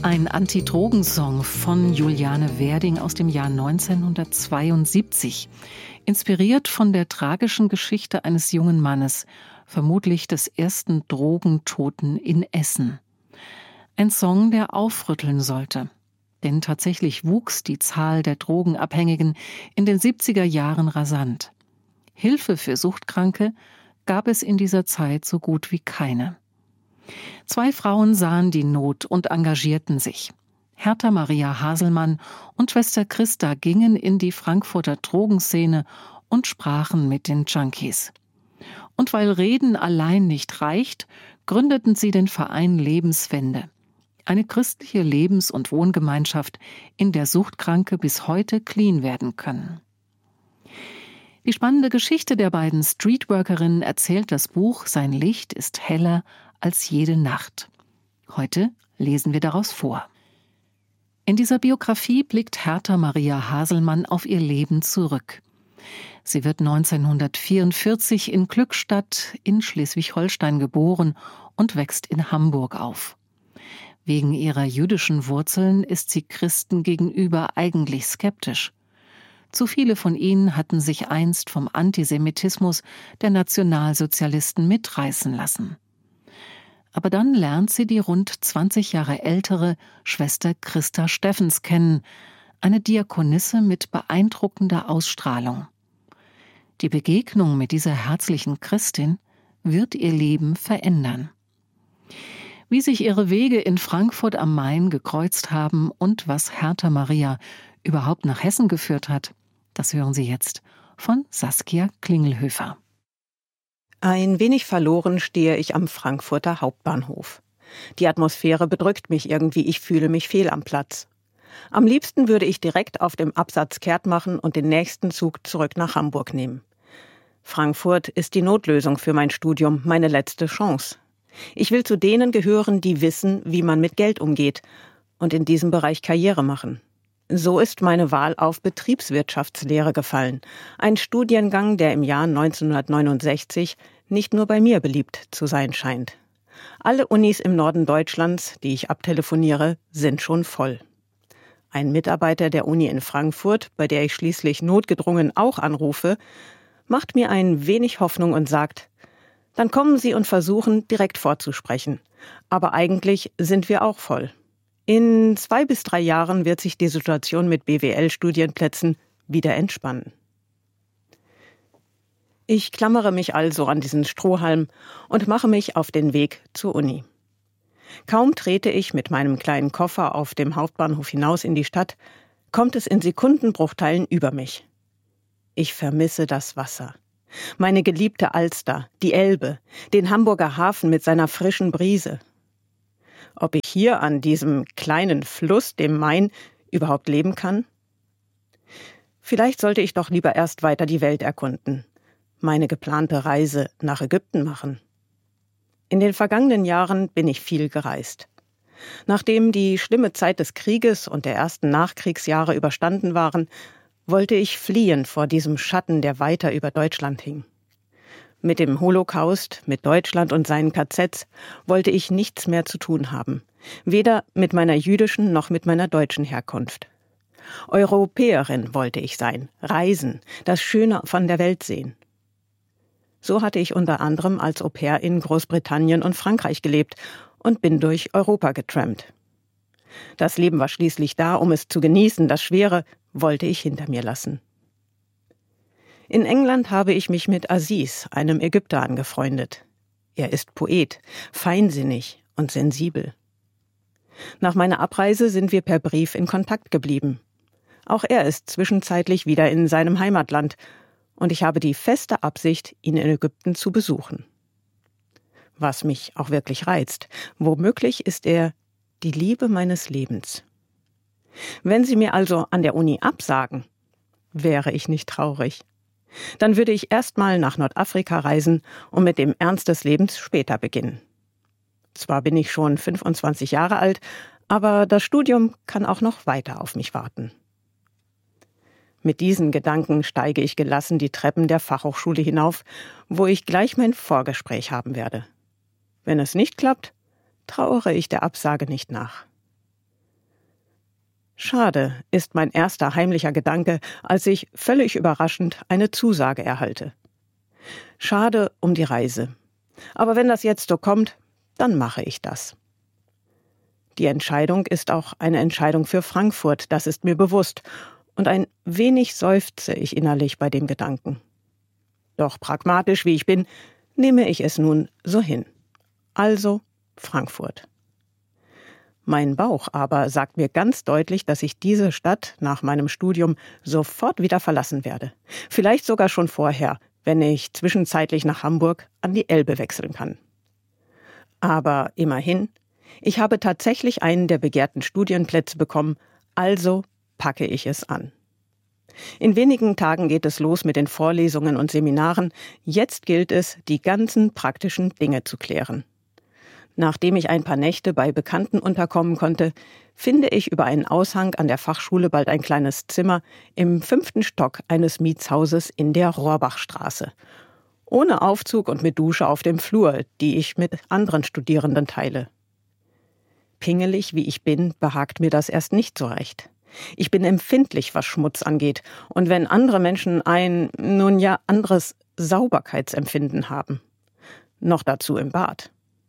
Ein Anti-Drogen-Song von Juliane Werding aus dem Jahr 1972. Inspiriert von der tragischen Geschichte eines jungen Mannes, vermutlich des ersten Drogentoten in Essen. Ein Song, der aufrütteln sollte. Denn tatsächlich wuchs die Zahl der Drogenabhängigen in den 70er Jahren rasant. Hilfe für Suchtkranke gab es in dieser Zeit so gut wie keine. 2 Frauen sahen die Not und engagierten sich. Hertha Maria Haselmann und Schwester Christa gingen in die Frankfurter Drogenszene und sprachen mit den Junkies. Und weil Reden allein nicht reicht, gründeten sie den Verein Lebenswende. Eine christliche Lebens- und Wohngemeinschaft, in der Suchtkranke bis heute clean werden können. Die spannende Geschichte der beiden Streetworkerinnen erzählt das Buch Sein Licht ist heller als jede Nacht. Heute lesen wir daraus vor. In dieser Biografie blickt Hertha Maria Haselmann auf ihr Leben zurück. Sie wird 1944 in Glückstadt in Schleswig-Holstein geboren und wächst in Hamburg auf. Wegen ihrer jüdischen Wurzeln ist sie Christen gegenüber eigentlich skeptisch. Zu viele von ihnen hatten sich einst vom Antisemitismus der Nationalsozialisten mitreißen lassen. Aber dann lernt sie die rund 20 Jahre ältere Schwester Christa Steffens kennen, eine Diakonisse mit beeindruckender Ausstrahlung. Die Begegnung mit dieser herzlichen Christin wird ihr Leben verändern. Wie sich ihre Wege in Frankfurt am Main gekreuzt haben und was Hertha Maria überhaupt nach Hessen geführt hat, das hören Sie jetzt von Saskia Klingelhöfer. Ein wenig verloren stehe ich am Frankfurter Hauptbahnhof. Die Atmosphäre bedrückt mich irgendwie, ich fühle mich fehl am Platz. Am liebsten würde ich direkt auf dem Absatz kehrt machen und den nächsten Zug zurück nach Hamburg nehmen. Frankfurt ist die Notlösung für mein Studium, meine letzte Chance. Ich will zu denen gehören, die wissen, wie man mit Geld umgeht und in diesem Bereich Karriere machen. So ist meine Wahl auf Betriebswirtschaftslehre gefallen, ein Studiengang, der im Jahr 1969 nicht nur bei mir beliebt zu sein scheint. Alle Unis im Norden Deutschlands, die ich abtelefoniere, sind schon voll. Ein Mitarbeiter der Uni in Frankfurt, bei der ich schließlich notgedrungen auch anrufe, macht mir ein wenig Hoffnung und sagt: Dann kommen Sie und versuchen, direkt vorzusprechen. Aber eigentlich sind wir auch voll. In 2 bis 3 Jahren wird sich die Situation mit BWL-Studienplätzen wieder entspannen. Ich klammere mich also an diesen Strohhalm und mache mich auf den Weg zur Uni. Kaum trete ich mit meinem kleinen Koffer auf dem Hauptbahnhof hinaus in die Stadt, kommt es in Sekundenbruchteilen über mich. Ich vermisse das Wasser. Meine geliebte Alster, die Elbe, den Hamburger Hafen mit seiner frischen Brise. Ob ich hier an diesem kleinen Fluss, dem Main, überhaupt leben kann? Vielleicht sollte ich doch lieber erst weiter die Welt erkunden, meine geplante Reise nach Ägypten machen. In den vergangenen Jahren bin ich viel gereist. Nachdem die schlimme Zeit des Krieges und der ersten Nachkriegsjahre überstanden waren, wollte ich fliehen vor diesem Schatten, der weiter über Deutschland hing. Mit dem Holocaust, mit Deutschland und seinen KZs wollte ich nichts mehr zu tun haben. Weder mit meiner jüdischen noch mit meiner deutschen Herkunft. Europäerin wollte ich sein, reisen, das Schöne von der Welt sehen. So hatte ich unter anderem als Au-pair in Großbritannien und Frankreich gelebt und bin durch Europa getrampt. Das Leben war schließlich da, um es zu genießen, das Schwere wollte ich hinter mir lassen. In England habe ich mich mit Aziz, einem Ägypter, angefreundet. Er ist Poet, feinsinnig und sensibel. Nach meiner Abreise sind wir per Brief in Kontakt geblieben. Auch er ist zwischenzeitlich wieder in seinem Heimatland und ich habe die feste Absicht, ihn in Ägypten zu besuchen. Was mich auch wirklich reizt. Womöglich ist er die Liebe meines Lebens. Wenn Sie mir also an der Uni absagen, wäre ich nicht traurig. Dann würde ich erstmal nach Nordafrika reisen und mit dem Ernst des Lebens später beginnen. Zwar bin ich schon 25 Jahre alt, aber das Studium kann auch noch weiter auf mich warten. Mit diesen Gedanken steige ich gelassen die Treppen der Fachhochschule hinauf, wo ich gleich mein Vorgespräch haben werde. Wenn es nicht klappt, trauere ich der Absage nicht nach. Schade, ist mein erster heimlicher Gedanke, als ich völlig überraschend eine Zusage erhalte. Schade um die Reise. Aber wenn das jetzt so kommt, dann mache ich das. Die Entscheidung ist auch eine Entscheidung für Frankfurt, das ist mir bewusst. Und ein wenig seufze ich innerlich bei dem Gedanken. Doch pragmatisch wie ich bin, nehme ich es nun so hin. Also Frankfurt. Mein Bauch aber sagt mir ganz deutlich, dass ich diese Stadt nach meinem Studium sofort wieder verlassen werde. Vielleicht sogar schon vorher, wenn ich zwischenzeitlich nach Hamburg an die Elbe wechseln kann. Aber immerhin, ich habe tatsächlich einen der begehrten Studienplätze bekommen, also packe ich es an. In wenigen Tagen geht es los mit den Vorlesungen und Seminaren. Jetzt gilt es, die ganzen praktischen Dinge zu klären. Nachdem ich ein paar Nächte bei Bekannten unterkommen konnte, finde ich über einen Aushang an der Fachschule bald ein kleines Zimmer im 5. Stock eines Mietshauses in der Rohrbachstraße. Ohne Aufzug und mit Dusche auf dem Flur, die ich mit anderen Studierenden teile. Pingelig wie ich bin, behagt mir das erst nicht so recht. Ich bin empfindlich, was Schmutz angeht. Und wenn andere Menschen ein, nun ja, anderes Sauberkeitsempfinden haben. Noch dazu im Bad.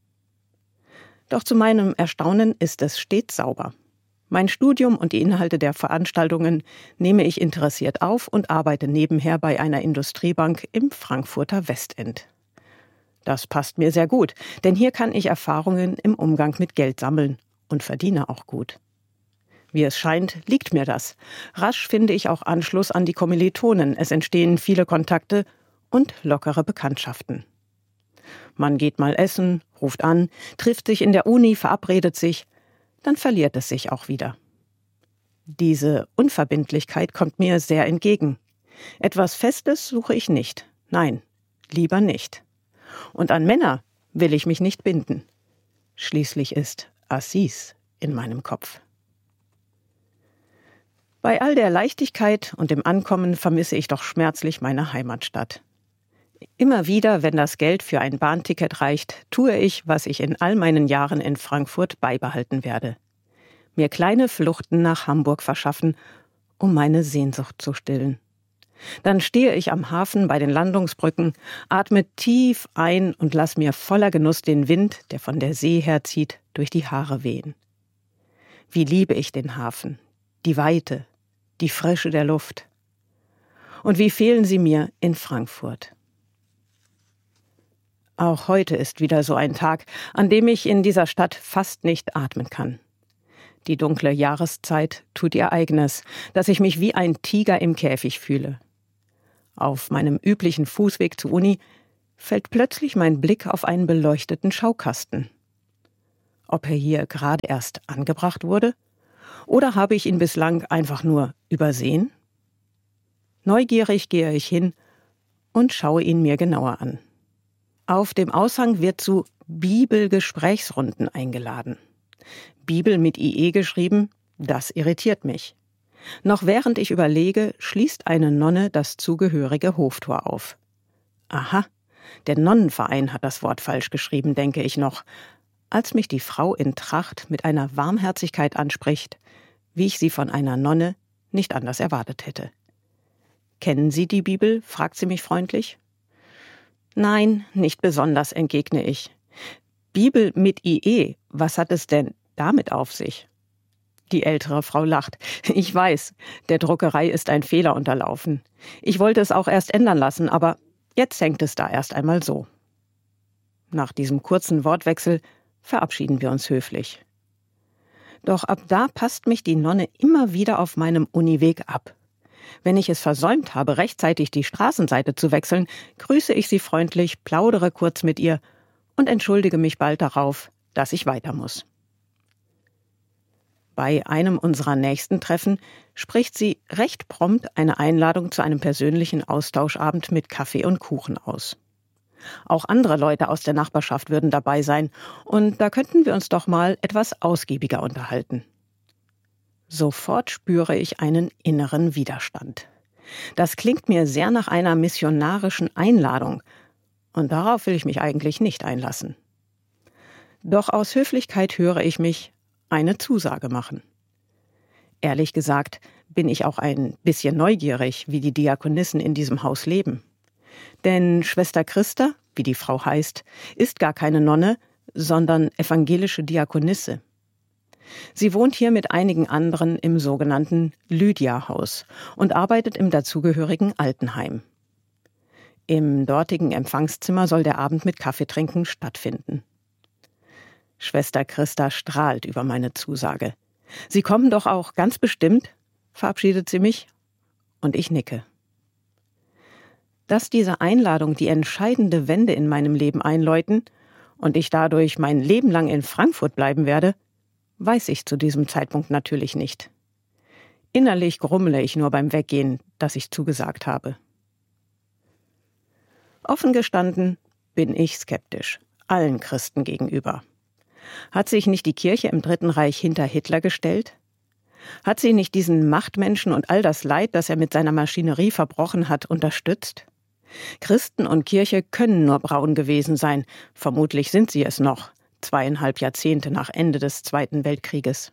Doch zu meinem Erstaunen ist es stets sauber. Mein Studium und die Inhalte der Veranstaltungen nehme ich interessiert auf und arbeite nebenher bei einer Industriebank im Frankfurter Westend. Das passt mir sehr gut, denn hier kann ich Erfahrungen im Umgang mit Geld sammeln und verdiene auch gut. Wie es scheint, liegt mir das. Rasch finde ich auch Anschluss an die Kommilitonen. Es entstehen viele Kontakte und lockere Bekanntschaften. Man geht mal essen, ruft an, trifft sich in der Uni, verabredet sich, dann verliert es sich auch wieder. Diese Unverbindlichkeit kommt mir sehr entgegen. Etwas Festes suche ich nicht. Nein, lieber nicht. Und an Männer will ich mich nicht binden. Schließlich ist Assis in meinem Kopf. Bei all der Leichtigkeit und dem Ankommen vermisse ich doch schmerzlich meine Heimatstadt. Immer wieder, wenn das Geld für ein Bahnticket reicht, tue ich, was ich in all meinen Jahren in Frankfurt beibehalten werde. Mir kleine Fluchten nach Hamburg verschaffen, um meine Sehnsucht zu stillen. Dann stehe ich am Hafen bei den Landungsbrücken, atme tief ein und lass mir voller Genuss den Wind, der von der See herzieht, durch die Haare wehen. Wie liebe ich den Hafen, die Weite, die Frische der Luft. Und wie fehlen sie mir in Frankfurt. Auch heute ist wieder so ein Tag, an dem ich in dieser Stadt fast nicht atmen kann. Die dunkle Jahreszeit tut ihr Eigenes, dass ich mich wie ein Tiger im Käfig fühle. Auf meinem üblichen Fußweg zur Uni fällt plötzlich mein Blick auf einen beleuchteten Schaukasten. Ob er hier gerade erst angebracht wurde? Oder habe ich ihn bislang einfach nur übersehen? Neugierig gehe ich hin und schaue ihn mir genauer an. Auf dem Aushang wird zu Bibelgesprächsrunden eingeladen. Bibel mit IE geschrieben, das irritiert mich. Noch während ich überlege, schließt eine Nonne das zugehörige Hoftor auf. Aha, der Nonnenverein hat das Wort falsch geschrieben, denke ich noch, als mich die Frau in Tracht mit einer Warmherzigkeit anspricht, wie ich sie von einer Nonne nicht anders erwartet hätte. »Kennen Sie die Bibel?« fragt sie mich freundlich. »Nein, nicht besonders«, entgegne ich. »Bibel mit IE, was hat es denn damit auf sich?« Die ältere Frau lacht. »Ich weiß, der Druckerei ist ein Fehler unterlaufen. Ich wollte es auch erst ändern lassen, aber jetzt hängt es da erst einmal so.« Nach diesem kurzen Wortwechsel verabschieden wir uns höflich. Doch ab da passt mich die Nonne immer wieder auf meinem Uniweg ab. Wenn ich es versäumt habe, rechtzeitig die Straßenseite zu wechseln, grüße ich sie freundlich, plaudere kurz mit ihr und entschuldige mich bald darauf, dass ich weiter muss. Bei einem unserer nächsten Treffen spricht sie recht prompt eine Einladung zu einem persönlichen Austauschabend mit Kaffee und Kuchen aus. Auch andere Leute aus der Nachbarschaft würden dabei sein und da könnten wir uns doch mal etwas ausgiebiger unterhalten. Sofort spüre ich einen inneren Widerstand. Das klingt mir sehr nach einer missionarischen Einladung und darauf will ich mich eigentlich nicht einlassen. Doch aus Höflichkeit höre ich mich eine Zusage machen. Ehrlich gesagt bin ich auch ein bisschen neugierig, wie die Diakonissen in diesem Haus leben. Denn Schwester Christa, wie die Frau heißt, ist gar keine Nonne, sondern evangelische Diakonisse. Sie wohnt hier mit einigen anderen im sogenannten Lydia-Haus und arbeitet im dazugehörigen Altenheim. Im dortigen Empfangszimmer soll der Abend mit Kaffeetrinken stattfinden. Schwester Christa strahlt über meine Zusage. »Sie kommen doch auch ganz bestimmt«, verabschiedet sie mich, und ich nicke. Dass diese Einladung die entscheidende Wende in meinem Leben einläuten und ich dadurch mein Leben lang in Frankfurt bleiben werde, weiß ich zu diesem Zeitpunkt natürlich nicht. Innerlich grummle ich nur beim Weggehen, dass ich zugesagt habe. Offen gestanden bin ich skeptisch, allen Christen gegenüber. Hat sich nicht die Kirche im Dritten Reich hinter Hitler gestellt? Hat sie nicht diesen Machtmenschen und all das Leid, das er mit seiner Maschinerie verbrochen hat, unterstützt? Christen und Kirche können nur braun gewesen sein, vermutlich sind sie es noch, 2,5 Jahrzehnte nach Ende des Zweiten Weltkrieges.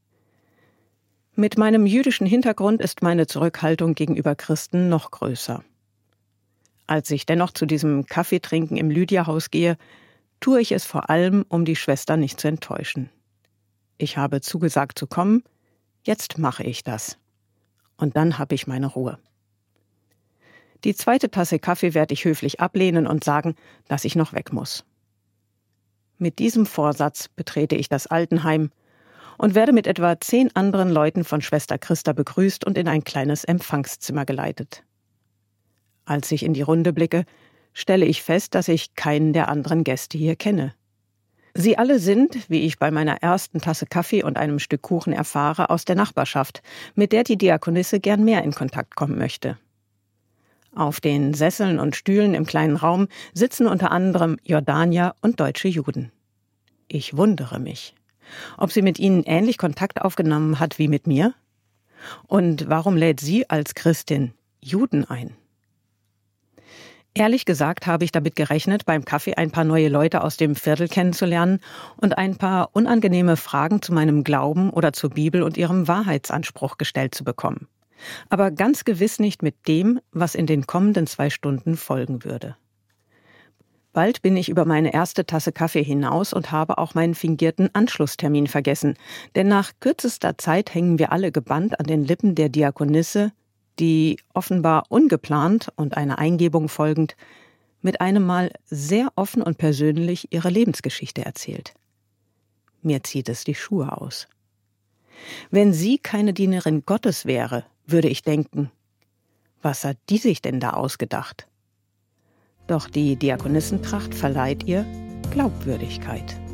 Mit meinem jüdischen Hintergrund ist meine Zurückhaltung gegenüber Christen noch größer. Als ich dennoch zu diesem Kaffeetrinken im Lydia-Haus gehe, tue ich es vor allem, um die Schwester nicht zu enttäuschen. Ich habe zugesagt zu kommen, jetzt mache ich das. Und dann habe ich meine Ruhe. Die zweite Tasse Kaffee werde ich höflich ablehnen und sagen, dass ich noch weg muss. Mit diesem Vorsatz betrete ich das Altenheim und werde mit etwa 10 anderen Leuten von Schwester Christa begrüßt und in ein kleines Empfangszimmer geleitet. Als ich in die Runde blicke, stelle ich fest, dass ich keinen der anderen Gäste hier kenne. Sie alle sind, wie ich bei meiner ersten Tasse Kaffee und einem Stück Kuchen erfahre, aus der Nachbarschaft, mit der die Diakonisse gern mehr in Kontakt kommen möchte. Auf den Sesseln und Stühlen im kleinen Raum sitzen unter anderem Jordanier und deutsche Juden. Ich wundere mich, ob sie mit ihnen ähnlich Kontakt aufgenommen hat wie mit mir? Und warum lädt sie als Christin Juden ein? Ehrlich gesagt habe ich damit gerechnet, beim Kaffee ein paar neue Leute aus dem Viertel kennenzulernen und ein paar unangenehme Fragen zu meinem Glauben oder zur Bibel und ihrem Wahrheitsanspruch gestellt zu bekommen. Aber ganz gewiss nicht mit dem, was in den kommenden 2 Stunden folgen würde. Bald bin ich über meine erste Tasse Kaffee hinaus und habe auch meinen fingierten Anschlusstermin vergessen, denn nach kürzester Zeit hängen wir alle gebannt an den Lippen der Diakonisse, die offenbar ungeplant und einer Eingebung folgend mit einem Mal sehr offen und persönlich ihre Lebensgeschichte erzählt. Mir zieht es die Schuhe aus. Wenn sie keine Dienerin Gottes wäre, würde ich denken, was hat die sich denn da ausgedacht? Doch die Diakonissentracht verleiht ihr Glaubwürdigkeit.